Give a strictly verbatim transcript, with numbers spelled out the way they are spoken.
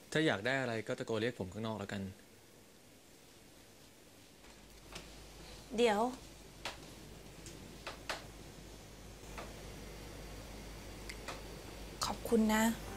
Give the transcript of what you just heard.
ถ้าอยากได้อะไรก็ตะโกนเรียกผมข้างนอกแล้วกันเดี๋ยวขอบคุณนะ